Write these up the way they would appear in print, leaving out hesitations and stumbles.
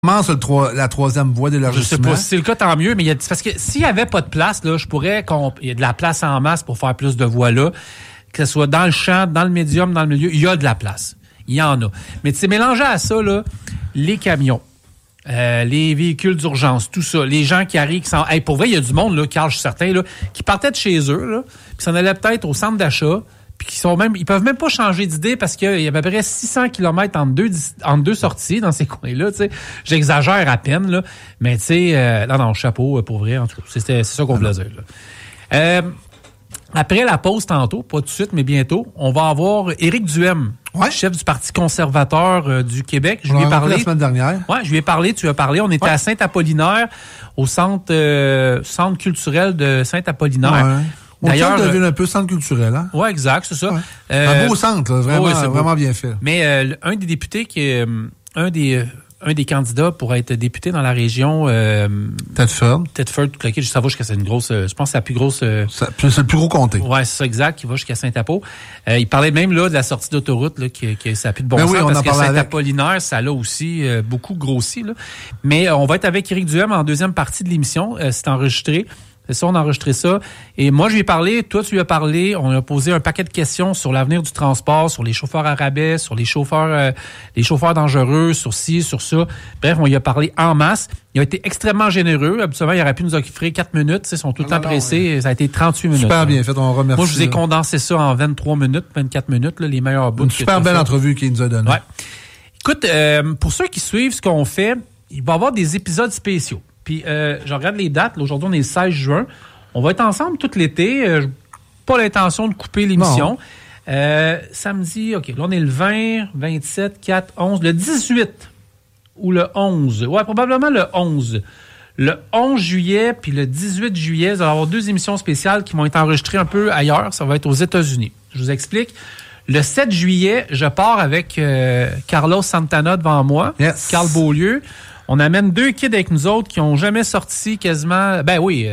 Comment la troisième voie d'élargissement? Je sais pas si c'est le cas, tant mieux, mais parce que s'il y avait pas de place, là, il y a de la place en masse pour faire plus de voies là, que ce soit dans le champ, dans le médium, dans le milieu, il y a de la place. Il y en a. Mais tu sais, mélangé à ça, là, les camions, les véhicules d'urgence, tout ça, les gens qui arrivent, qui sont... Hey, pour vrai, il y a du monde, là, Carl, je suis certain, là, qui partaient de chez eux, là, puis s'en allaient peut-être au centre d'achat, puis ils peuvent même pas changer d'idée parce qu'il y a à peu près 600 km entre deux sorties dans ces coins-là, tu sais. J'exagère à peine, là, mais tu sais, non, chapeau, pour vrai, en tout cas, c'est ça qu'on voulait dire, là. Après la pause tantôt, pas tout de suite, mais bientôt, on va avoir Éric Duhem, chef du Parti conservateur du Québec. Je lui ai parlé la semaine dernière. Ouais, je lui ai parlé, tu as parlé. On était à Saint-Apollinaire, au centre culturel de Saint-Apollinaire. Ouais. D'ailleurs, on devient un peu centre culturel, hein? Ouais, exact, c'est ça. Ouais. Un beau centre, là, vraiment, vraiment bien fait. Mais un des députés un des candidats pour être député dans la région Thetford, ça va jusqu'à c'est une grosse, je pense que c'est la plus grosse. C'est le plus gros comté. Ouais, c'est ça, exact, qui va jusqu'à Saint-Apo. Il parlait même là de la sortie d'autoroute là, qui ça a plus de bon sens parce que Saint-Apollinaire, ça l'a aussi beaucoup grossi là. Mais on va être avec Éric Duhem en deuxième partie de l'émission. C'est enregistré. C'est ça, on a enregistré ça. Et moi, je lui ai parlé, toi, tu lui as parlé. On a posé un paquet de questions sur l'avenir du transport, sur les chauffeurs à rabais, sur les chauffeurs dangereux, sur ci, sur ça. Bref, on lui a parlé en masse. Il a été extrêmement généreux. Habituellement, il aurait pu nous offrir 4 minutes. Ils sont tout le temps pressés. Ouais. Ça a été 38 minutes. Super bien fait, on remercie. Moi, je vous ai condensé ça en 23 minutes, 24 minutes, là, les meilleurs bouts. Une super belle entrevue qu'il nous a donnée. Ouais. Écoute, pour ceux qui suivent ce qu'on fait, il va y avoir des épisodes spéciaux. Puis, je regarde les dates. Là, aujourd'hui, on est le 16 juin. On va être ensemble tout l'été. Pas l'intention de couper l'émission. Samedi, OK. Là, on est le 20, 27, 4, 11. Le 18 ou le 11. Ouais, probablement le 11. Le 11 juillet puis le 18 juillet, vous allez avoir 2 émissions spéciales qui vont être enregistrées un peu ailleurs. Ça va être aux États-Unis. Je vous explique. Le 7 juillet, je pars avec Carlos Santana devant moi. Yes. Carl Beaulieu. On amène 2 kids avec nous autres qui n'ont jamais sorti quasiment... Ben oui,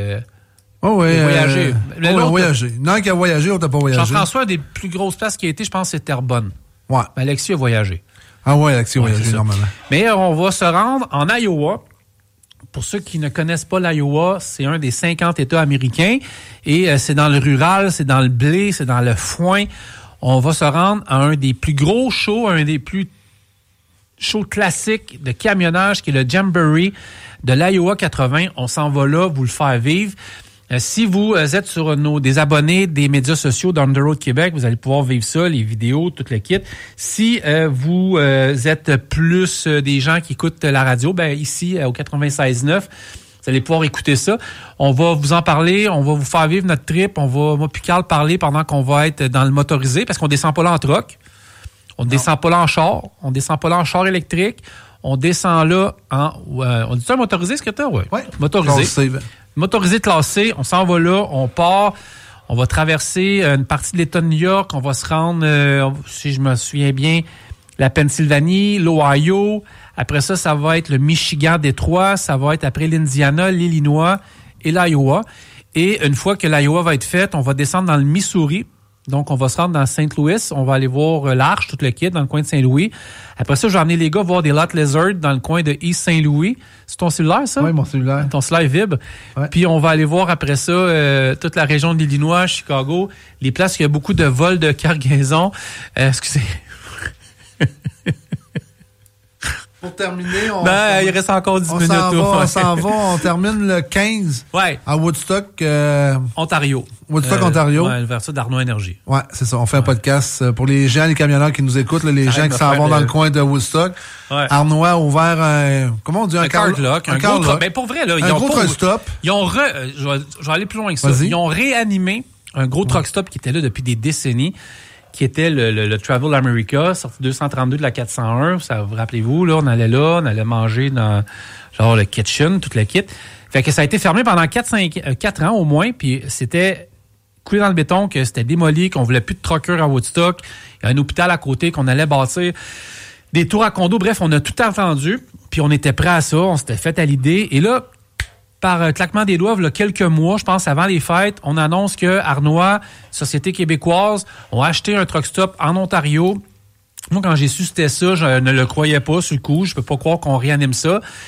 voyager. Voyager. Non, qui a voyagé, on t'a pas voyagé. Jean-François, des plus grosses places qui a été, je pense, c'est Terrebonne. Ouais. Ben, Alexis a voyagé. Ah ouais, Alexis a voyagé énormément. Mais on va se rendre en Iowa. Pour ceux qui ne connaissent pas l'Iowa, c'est un des 50 États américains. Et c'est dans le rural, c'est dans le blé, c'est dans le foin. On va se rendre à un des plus gros shows, un des plus show classique de camionnage qui est le Jamboree de l'Iowa 80. On s'en va là, vous le faire vivre. Si vous êtes sur des abonnés des médias sociaux d'On the Road Québec, vous allez pouvoir vivre ça, les vidéos, tout le kit. Si vous êtes plus des gens qui écoutent la radio, ben ici au 96.9, vous allez pouvoir écouter ça. On va vous en parler, on va vous faire vivre notre trip. On va, moi puis Carl, parler pendant qu'on va être dans le motorisé, parce qu'on descend pas là en truck. On ne descend pas là en char. On descend pas là en char électrique. On descend là en... on dit ça motorisé, ce que t'as? Oui. Motorisé. Motorisé classé. On s'en va là. On part. On va traverser une partie de l'État de New York. On va se rendre, si je me souviens bien, la Pennsylvanie, l'Ohio. Après ça, ça va être le Michigan, Détroit. Ça va être après l'Indiana, l'Illinois et l'Iowa. Et une fois que l'Iowa va être faite, on va descendre dans le Missouri. Donc, on va se rendre dans Saint-Louis. On va aller voir l'Arche, tout le kit, dans le coin de Saint-Louis. Après ça, je vais emmener les gars voir des Lot Lizard dans le coin de East Saint-Louis. C'est ton cellulaire, ça? Oui, mon cellulaire. Ton cellulaire vibre. Ouais. Puis, on va aller voir après ça toute la région de l'Illinois, Chicago, les places où il y a beaucoup de vols de cargaison. Excusez. Pour terminer, il reste encore 10 minutes. On s'en va. On termine le 15 à Woodstock. Ontario. Woodstock, Ontario. Ouais, vers ça d'Arnaud Énergie. Ouais, c'est ça. On fait un podcast pour les gens, les camionneurs qui nous écoutent, là, les gens qui s'en vont dans le coin de Woodstock. Ouais. Arnaud a ouvert un... Comment on dit? Un cardlock. Un gros truck. Mais pour vrai, là, ils ont truck stop. Ils ont je vais aller plus loin que ça. Ils ont réanimé un gros truck stop qui était là depuis des décennies, qui était le Travel America, sorti 232 de la 401. Ça, vous rappelez-vous, là, on allait manger dans genre le kitchen, toute la kit. Fait que ça a été fermé pendant 4 ans au moins, puis c'était coulé dans le béton, que c'était démoli, qu'on voulait plus de truckers à Woodstock. Il y a un hôpital à côté qu'on allait bâtir, des tours à condo. Bref, on a tout entendu, puis on était prêt à ça, on s'était fait à l'idée. Et là, par claquement des doigts, il y a quelques mois, je pense, avant les fêtes, on annonce que Arnois, Société québécoise, ont acheté un truck stop en Ontario Moi, quand j'ai su c'était ça, je ne le croyais pas sur le coup. Je peux pas croire qu'on réanime ça.